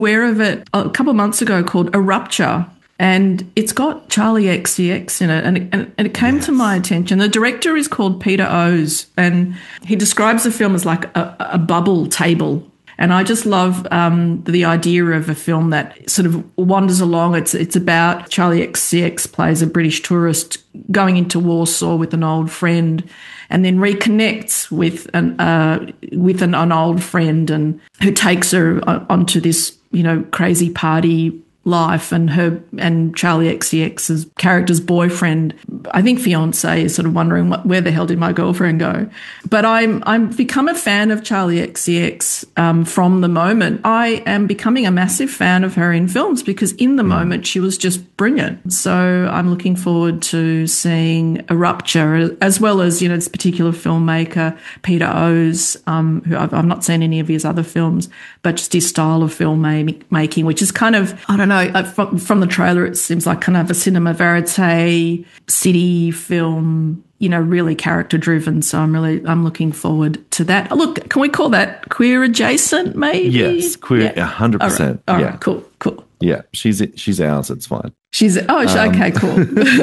aware of it a couple of months ago called A Rupture. And it's got Charlie XCX in it. And it came to my attention. The director is called Peter O's, and he describes the film as like a bubble table. And I just love the idea of a film that sort of wanders along. It's about Charlie XCX plays a British tourist going into Warsaw with an old friend, and then reconnects with an old friend, and who takes her onto this crazy party life, and Charlie XCX's character's boyfriend, I think fiance, is sort of wondering where the hell did my girlfriend go. But I'm become a fan of Charlie XCX from the moment. I am becoming a massive fan of her in films, because in the moment she was just brilliant. So I'm looking forward to seeing A Rupture, as well as this particular filmmaker Peter O's, who I've not seen any of his other films, but just his style of filmmaking, which is kind of, I don't know, from the trailer, it seems like kind of a cinema verite city film, really character driven. So I'm looking forward to that. Look, can we call that queer adjacent? Maybe. Yes, queer, 100%. All right, cool. Yeah, she's ours. It's fine. Okay, cool.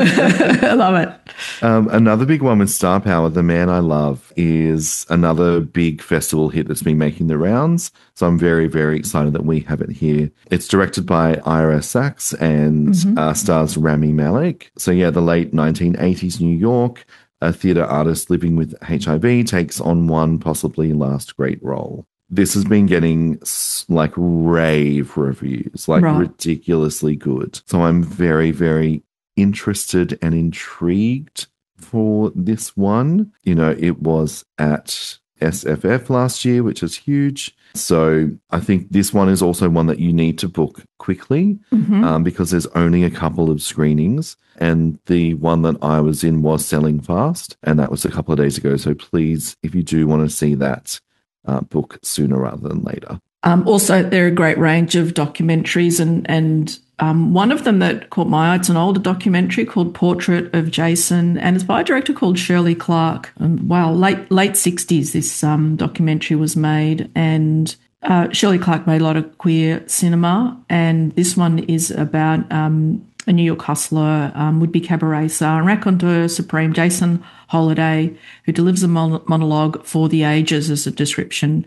I love it. Another big one with Star Power, The Man I Love, is another big festival hit that's been making the rounds. So I'm very, very excited that we have it here. It's directed by Ira Sachs and stars Rami Malek. So yeah, the late 1980s New York, a theatre artist living with HIV takes on one possibly last great role. This has been getting like rave reviews, like ridiculously good. So I'm very, very interested and intrigued for this one. It was at SFF last year, which is huge. So I think this one is also one that you need to book quickly because there's only a couple of screenings. And the one that I was in was selling fast, and that was a couple of days ago. So please, if you do want to see that, book sooner rather than later. Also, there are a great range of documentaries, and one of them that caught my eye, it's an older documentary called Portrait of Jason, and it's by a director called Shirley Clarke. Late 60s this documentary was made, and Shirley Clarke made a lot of queer cinema, and this one is about a New York hustler, would-be cabaret star and raconteur supreme Jason Holiday, who delivers a monologue for the ages, as the description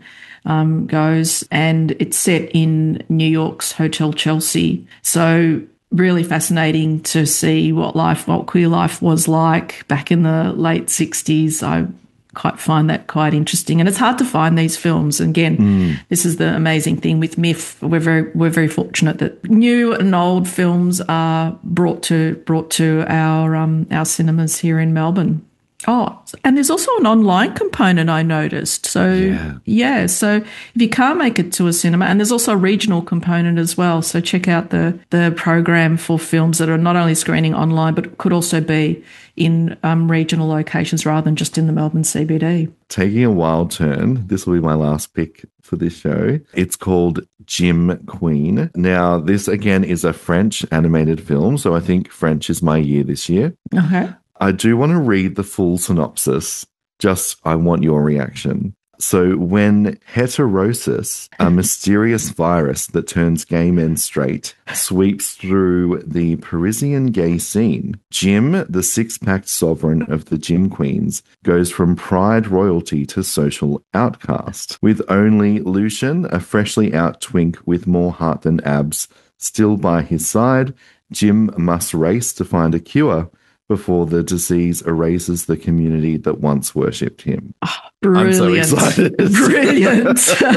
goes. And it's set in New York's Hotel Chelsea. So really fascinating to see what queer life was like back in the late 60s. I find that quite interesting, and it's hard to find these films. And again, this is the amazing thing with MIFF. We're very fortunate that new and old films are brought to our cinemas here in Melbourne. Oh, and there's also an online component I noticed. So, so if you can't make it to a cinema, and there's also a regional component as well. So check out the program for films that are not only screening online, but could also be in regional locations rather than just in the Melbourne CBD. Taking a wild turn, this will be my last pick for this show. It's called Gym Queen. Now, this again is a French animated film. So I think French is my year this year. Okay. I do want to read the full synopsis. I want your reaction. So when heterosis, a mysterious virus that turns gay men straight, sweeps through the Parisian gay scene, Jim, the six-packed sovereign of the Gym Queens, goes from pride royalty to social outcast. With only Lucian, a freshly out twink with more heart than abs, still by his side, Jim must race to find a cure before the disease erases the community that once worshipped him. Oh, brilliant. I'm so excited. Brilliant.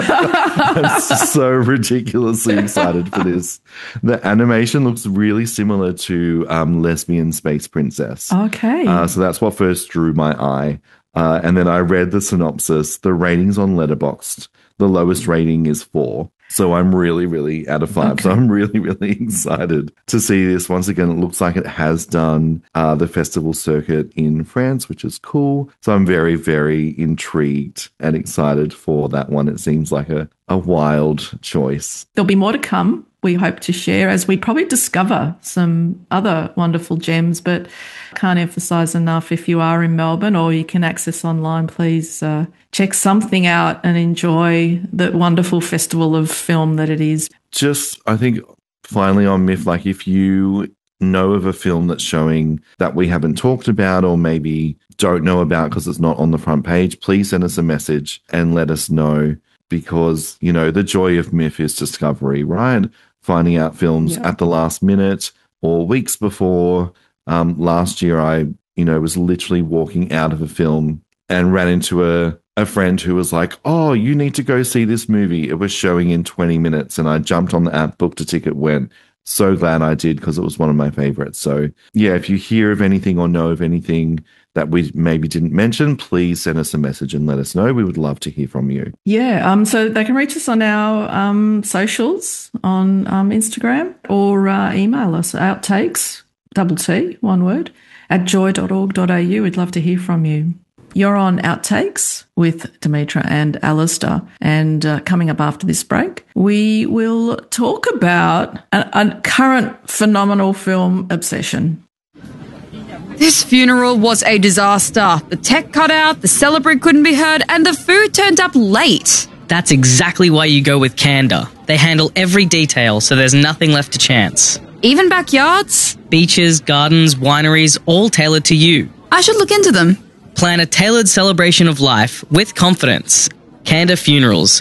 I'm so ridiculously excited for this. The animation looks really similar to Lesbian Space Princess. Okay. So that's what first drew my eye. And then I read the synopsis. The ratings on Letterboxd, the lowest rating is 4. So I'm really, really out of 5. Okay. So I'm really, really excited to see this. Once again, it looks like it has done the festival circuit in France, which is cool. So I'm very, very intrigued and excited for that one. It seems like a wild choice. There'll be more to come. We hope to share as we probably discover some other wonderful gems, but can't emphasize enough, if you are in Melbourne or you can access online, please check something out and enjoy the wonderful festival of film that it is. just, I think, finally on Myth, like if you know of a film that's showing that we haven't talked about or maybe don't know about because it's not on the front page, please send us a message and let us know, because, you know, the joy of Myth is discovery, right? Finding out films at the last minute or weeks before. Last year, I, was literally walking out of a film and ran into a friend who was like, oh, you need to go see this movie. It was showing in 20 minutes. And I jumped on the app, booked a ticket, went. So glad I did, because it was one of my favorites. So yeah, if you hear of anything or know of anything that we maybe didn't mention, please send us a message and let us know. We would love to hear from you. Yeah, so they can reach us on our socials on Instagram, or email us, outtakes, T, one word, @joy.org.au. We'd love to hear from you. You're on Outtakes with Demetra and Alistair. And coming up after this break, we will talk about a current phenomenal film, Obsession. This funeral was a disaster. The tech cut out, the celebrant couldn't be heard, and the food turned up late. That's exactly why you go with Canada. They handle every detail, so there's nothing left to chance. Even backyards? Beaches, gardens, wineries, all tailored to you. I should look into them. Plan a tailored celebration of life with confidence. Candor Funerals.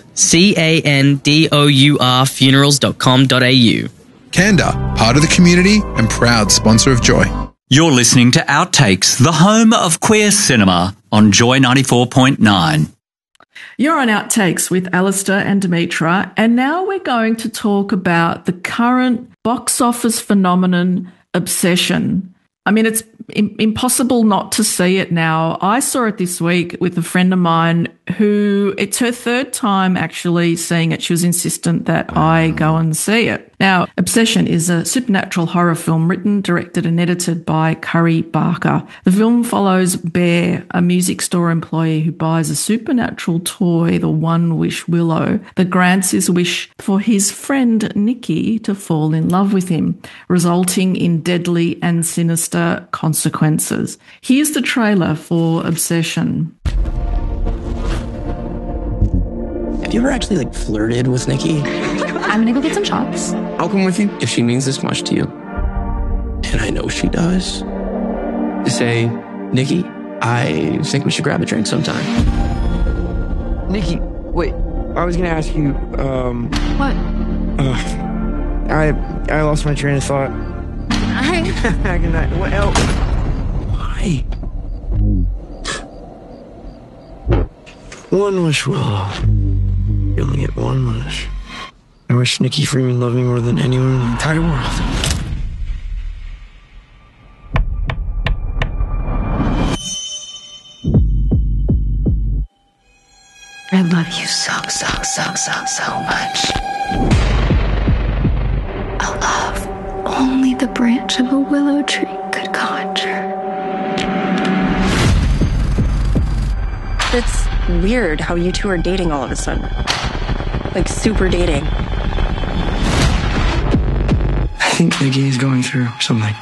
CANDOUR funerals.com.au. Candor, part of the community and proud sponsor of Joy. You're listening to Outtakes, the home of queer cinema on Joy 94.9. You're on Outtakes with Alistair and Demetra, and now we're going to talk about the current box office phenomenon, Obsession. I mean, it's impossible not to see it now. I saw it this week with a friend of mine who, it's her third time actually seeing it. She was insistent that I go and see it. Now, Obsession is a supernatural horror film written, directed and edited by Curry Barker. The film follows Bear, a music store employee who buys a supernatural toy, the One Wish Willow, that grants his wish for his friend Nikki to fall in love with him, resulting in deadly and sinister consequences. Here's the trailer for Obsession. Have you ever actually flirted with Nikki? I'm gonna go get some shots. I'll come with you if she means this much to you. And I know she does. To say, Nikki, I think we should grab a drink sometime. Nikki, wait. I was gonna ask you, What? I lost my train of thought. Good night. What else? Why? One wish, Willow. You only get one wish. I wish Nikki Freeman loved me more than anyone in the entire world. I love you so much. A love only the branch of a willow tree could conjure. It's weird how you two are dating all of a sudden. Super dating. I think Nikki is going through something.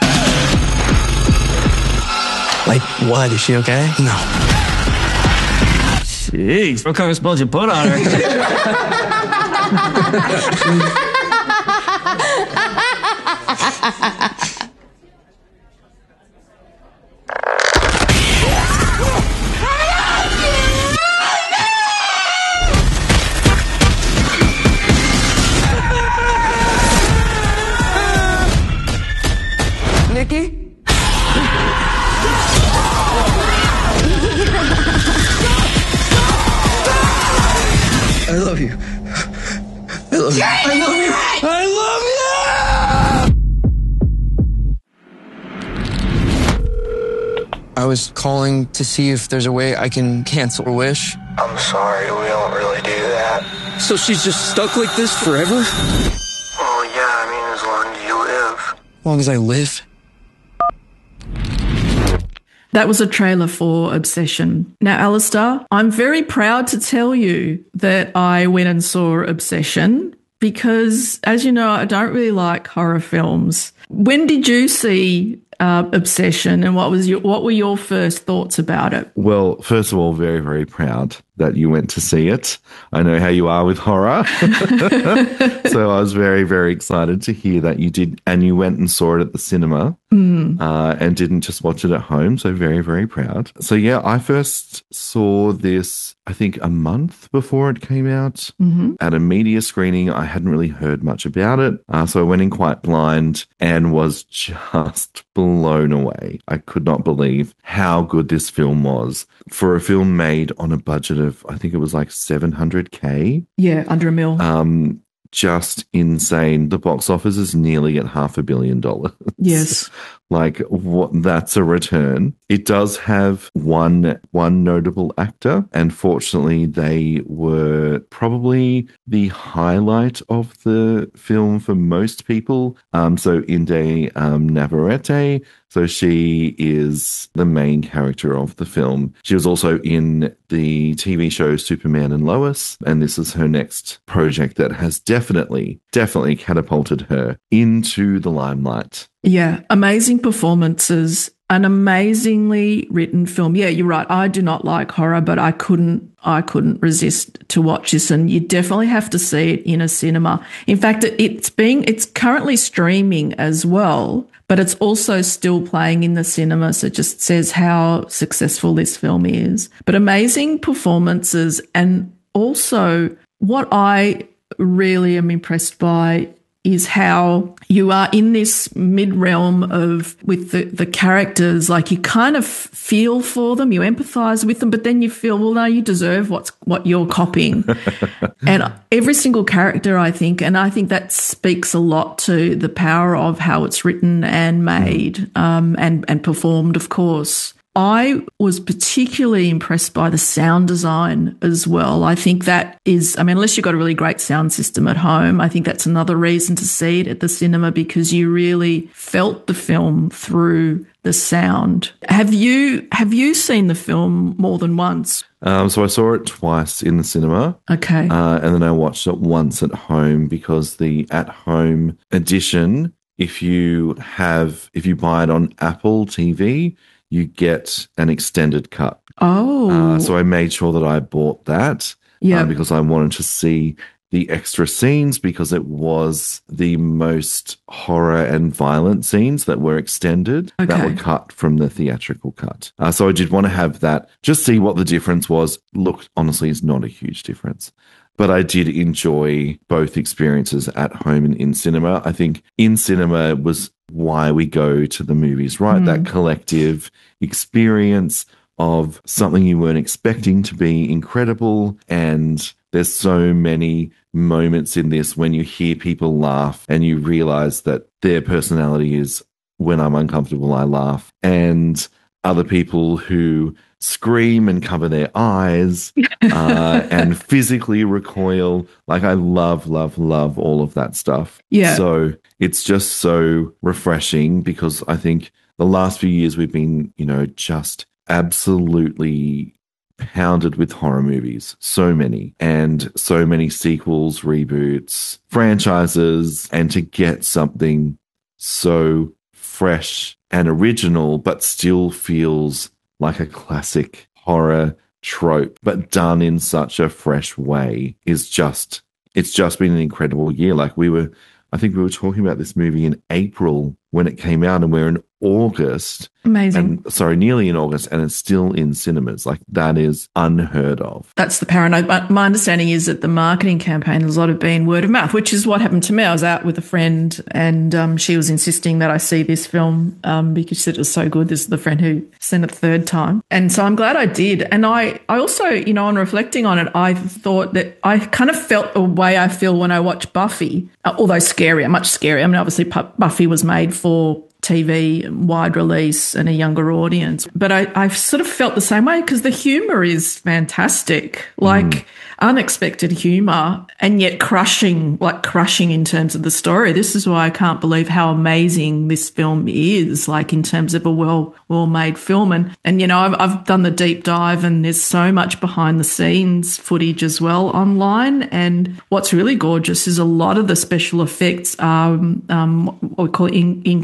What? Is she okay? No. Jeez, what kind of spells you put on her? Nikki? I love you. I love you. I love you. I love you! I was calling to see if there's a way I can cancel a wish. I'm sorry, we don't really do that. So she's just stuck like this forever? Well, yeah, as long as you live. As long as I live? That was a trailer for Obsession. Now, Alistair, I'm very proud to tell you that I went and saw Obsession because, as you know, I don't really like horror films. When did you see obsession, and what were your first thoughts about it? Well, first of all, very, very proud that you went to see it. I know how you are with horror. So I was very, very excited to hear that you did, and you went and saw it at the cinema and didn't just watch it at home. So very, very proud. So yeah, I first saw this, I think, a month before it came out at a media screening. I hadn't really heard much about it. So I went in quite blind and was just blown away. I could not believe how good this film was. For a film made on a budget of, I think it was like $700K. Yeah, under $1 million. Just insane. The box office is nearly at $500 million. Yes. Like, what? That's a return. It does have one notable actor, and fortunately they were probably the highlight of the film for most people. So Inde Navarrete, so she is the main character of the film. She was also in the TV show Superman and Lois, and this is her next project that has definitely catapulted her into the limelight. Yeah, amazing performances, an amazingly written film. Yeah, you're right. I do not like horror, but I couldn't resist to watch this, and you definitely have to see it in a cinema. In fact, it's currently streaming as well, but it's also still playing in the cinema, so it just says how successful this film is. But amazing performances, and also what I really am impressed by is how you are in this mid-realm with the characters. Like, you kind of feel for them, you empathise with them, but then you feel, well, no, you deserve what you're copying. And every single character, I think that speaks a lot to the power of how it's written and made and performed, of course. I was particularly impressed by the sound design as well. I think that is, unless you've got a really great sound system at home, I think that's another reason to see it at the cinema, because you really felt the film through the sound. Have you seen the film more than once? So I saw it twice in the cinema. Okay. And then I watched it once at home, because the at-home edition, if you buy it on Apple TV, you get an extended cut. Oh. So I made sure that I bought that because I wanted to see the extra scenes, because it was the most horror and violent scenes that were extended that were cut from the theatrical cut. So I did want to have that, just see what the difference was. Look, honestly, it's not a huge difference. But I did enjoy both experiences at home and in cinema. I think in cinema was why we go to the movies, right? That collective experience of something you weren't expecting to be incredible. And there's so many moments in this when you hear people laugh and you realize that their personality is, when I'm uncomfortable, I laugh. And other people who scream and cover their eyes and physically recoil. Like, I love all of that stuff. Yeah. So it's just so refreshing, because I think the last few years we've been, just absolutely pounded with horror movies. So many. And so many sequels, reboots, franchises. And to get something so fresh and original, but still feels like a classic horror trope, but done in such a fresh way, it's just been an incredible year. Like, I think we were talking about this movie in April when it came out, and we're in August. Amazing. Nearly in August, and it's still in cinemas. Like, that is unheard of. That's the paranoid. My understanding is that the marketing campaign has a lot of been word of mouth, which is what happened to me. I was out with a friend, and she was insisting that I see this film because she said it was so good. This is the friend who seen it the third time. And so I'm glad I did. And I also, on reflecting on it, I thought that I kind of felt the way I feel when I watch Buffy, although scarier, much scarier. Obviously Buffy was made for TV, wide release, and a younger audience. But I've sort of felt the same way, because the humour is fantastic, like unexpected humour, and yet crushing in terms of the story. This is why I can't believe how amazing this film is, like, in terms of a well-made film. And I've done the deep dive, and there's so much behind the scenes footage as well online. And what's really gorgeous is a lot of the special effects are what we call in camera or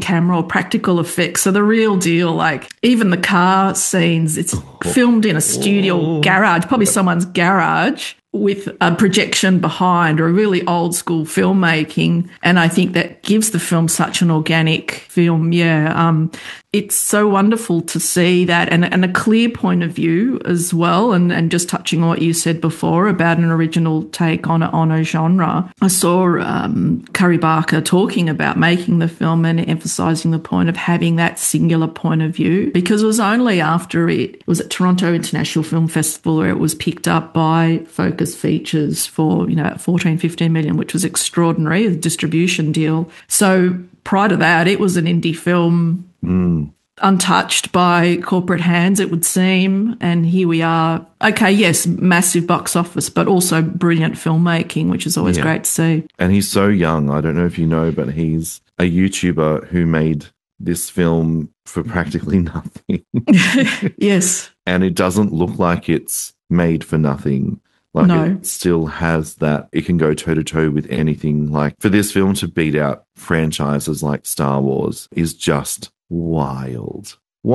practical effects are the real deal. Like even the car scenes, it's filmed in a studio garage, probably someone's garage, with a projection behind, or a really old school filmmaking. And I think that gives the film such an organic film. It's so wonderful to see that, and a clear point of view as well. And just touching on what you said before about an original take on a genre. I saw Curry Barker talking about making the film and emphasising the point of having that singular point of view, because it was only after it was at Toronto International Film Festival where it was picked up by Focus Features for, $14-15 million, which was extraordinary, a distribution deal. So prior to that, it was an indie film, untouched by corporate hands, it would seem. And here we are. Okay, yes, massive box office, but also brilliant filmmaking, which is always great to see. And he's so young. I don't know if you know, but he's a YouTuber who made this film for practically nothing. Yes. And it doesn't look like it's made for nothing. It still has that. It can go toe-to-toe with anything. Like, for this film to beat out franchises like Star Wars is just wild.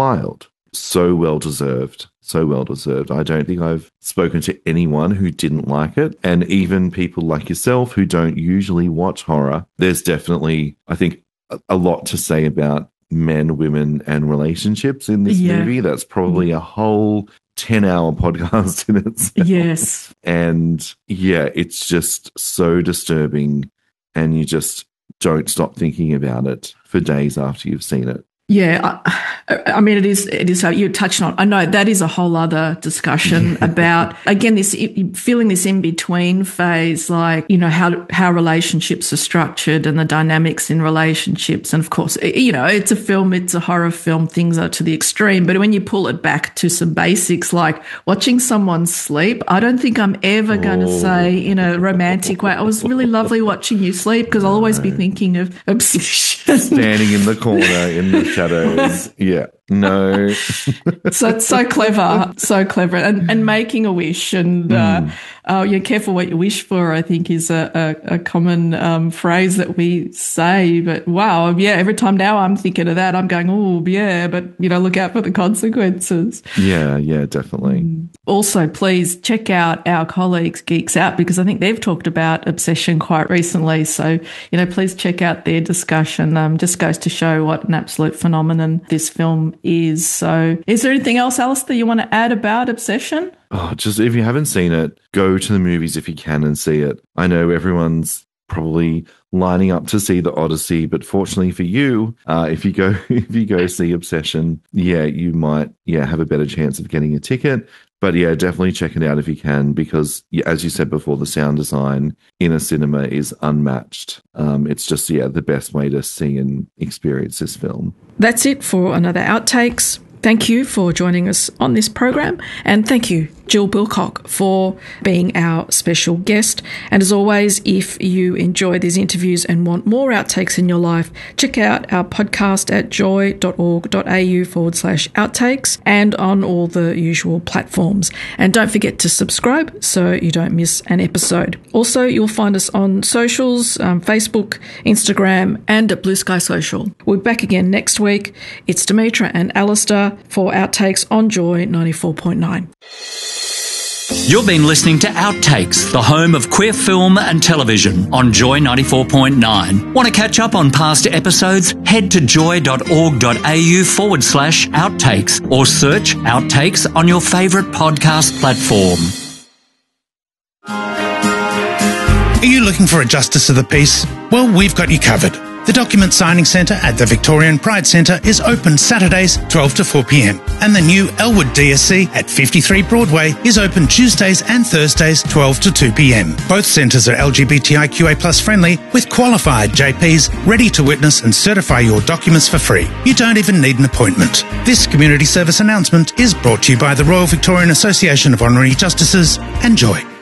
So well-deserved. I don't think I've spoken to anyone who didn't like it. And even people like yourself who don't usually watch horror, there's definitely, I think, a lot to say about men, women, and relationships in this movie. That's probably a whole 10-hour podcast in itself. Yes. And it's just so disturbing, and you just don't stop thinking about it for days after you've seen it. Yeah, I mean, it is how you touched on. I know that is a whole other discussion about, again, this feeling this in between phase, like, how relationships are structured and the dynamics in relationships. And of course, it's a film, it's a horror film, things are to the extreme. But when you pull it back to some basics, like watching someone sleep, I don't think I'm ever going to say in a romantic way, it was really lovely watching you sleep, because I'll always be thinking of obsession. Standing in the corner in the shadows. Yeah. No. so clever. And making a wish, and you're careful what you wish for, I think, is a common phrase that we say. But wow, every time now I'm thinking of that, I'm going, but look out for the consequences. Yeah, definitely. Also, please check out our colleagues Geeks Out, because I think they've talked about obsession quite recently. So, please check out their discussion. Just goes to show what an absolute phenomenon this film is. So, is there anything else, Alistair, you want to add about Obsession? Just if you haven't seen it, go to the movies if you can and see it. I know everyone's probably lining up to see The Odyssey, but fortunately for you, if you go see Obsession, you might have a better chance of getting a ticket. But definitely check it out if you can, because as you said before, the sound design in a cinema is unmatched. It's just the best way to see and experience this film. That's it for another Outtakes. Thank you for joining us on this program, and thank you, Jill Bilcock, for being our special guest. And as always, if you enjoy these interviews and want more outtakes in your life, check out our podcast at joy.org.au/outtakes and on all the usual platforms. And don't forget to subscribe so you don't miss an episode. Also, you'll find us on socials, Facebook, Instagram, and at Blue Sky Social. We'll be back again next week. It's Demetra and Alistair for Outtakes on Joy 94.9. You've been listening to Outtakes, the home of queer film and television on Joy 94.9. Want to catch up on past episodes? Head to joy.org.au/outtakes or search Outtakes on your favourite podcast platform. Are you looking for a Justice of the Peace? Well, we've got you covered. The Document Signing Centre at the Victorian Pride Centre is open Saturdays 12 to 4 p.m. And the new Elwood DSC at 53 Broadway is open Tuesdays and Thursdays 12 to 2 p.m. Both centres are LGBTIQA+ friendly, with qualified JPs ready to witness and certify your documents for free. You don't even need an appointment. This community service announcement is brought to you by the Royal Victorian Association of Honorary Justices and Joy.